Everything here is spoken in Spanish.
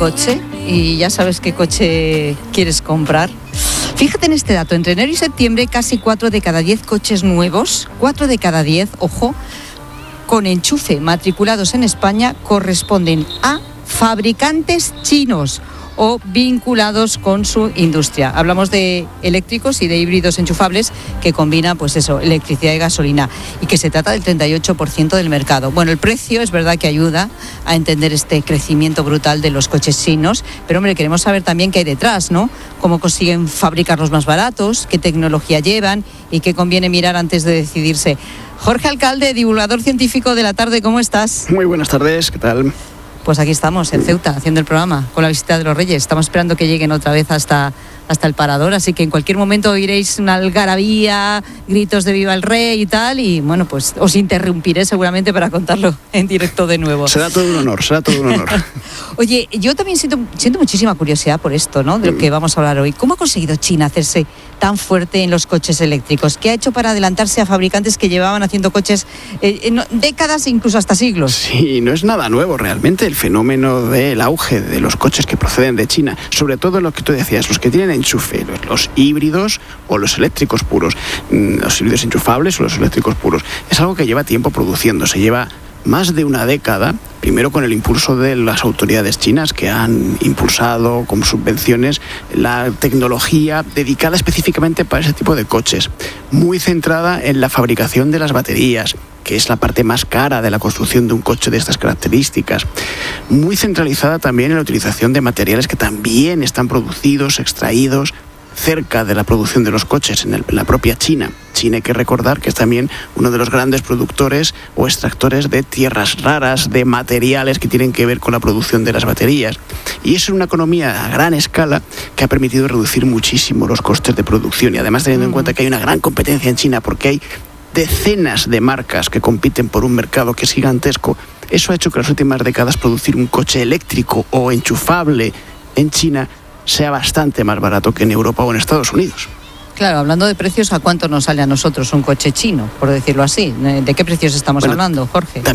coche y ya sabes qué coche quieres comprar. Fíjate en este dato, entre enero y septiembre casi 4 de cada 10 coches nuevos, 4 de cada 10, ojo, con enchufe matriculados en España corresponden a fabricantes chinos o vinculados con su industria. Hablamos de eléctricos y de híbridos enchufables que combinan, pues eso, electricidad y gasolina, y que se trata del 38% del mercado. Bueno, el precio es verdad que ayuda a entender este crecimiento brutal de los coches chinos, pero hombre, queremos saber también qué hay detrás, ¿no? Cómo consiguen fabricarlos más baratos, qué tecnología llevan y qué conviene mirar antes de decidirse. Jorge Alcalde, divulgador científico de La Tarde, ¿cómo estás? Muy buenas tardes, ¿qué tal? Pues aquí estamos, en Ceuta, haciendo el programa, con la visita de los Reyes. Estamos esperando que lleguen otra vez hasta el parador, así que en cualquier momento oiréis una algarabía, gritos de viva el rey y tal, y bueno, pues os interrumpiré seguramente para contarlo en directo de nuevo. Será todo un honor. Oye, yo también siento muchísima curiosidad por esto, ¿no?, de lo que vamos a hablar hoy. ¿Cómo ha conseguido China hacerse tan fuerte en los coches eléctricos? ¿Qué ha hecho para adelantarse a fabricantes que llevaban haciendo coches décadas e incluso hasta siglos? Sí, no es nada nuevo realmente el fenómeno del auge de los coches que proceden de China, sobre todo lo que tú decías, los que tienen enchufe, los híbridos o los eléctricos puros, los híbridos enchufables o los eléctricos puros. Es algo que lleva tiempo produciéndose, lleva más de una década, primero con el impulso de las autoridades chinas que han impulsado con subvenciones la tecnología dedicada específicamente para ese tipo de coches, muy centrada en la fabricación de las baterías, que es la parte más cara de la construcción de un coche de estas características, muy centralizada también en la utilización de materiales que también están producidos, extraídos cerca de la producción de los coches en la propia China. China, hay que recordar que es también uno de los grandes productores o extractores de tierras raras, de materiales que tienen que ver con la producción de las baterías. Y es una economía a gran escala que ha permitido reducir muchísimo los costes de producción. Y además teniendo en cuenta que hay una gran competencia en China porque hay decenas de marcas que compiten por un mercado que es gigantesco, eso ha hecho que en las últimas décadas producir un coche eléctrico o enchufable en China sea bastante más barato que en Europa o en Estados Unidos. Claro, hablando de precios, ¿a cuánto nos sale a nosotros un coche chino, por decirlo así? ¿De qué precios estamos hablando, Jorge?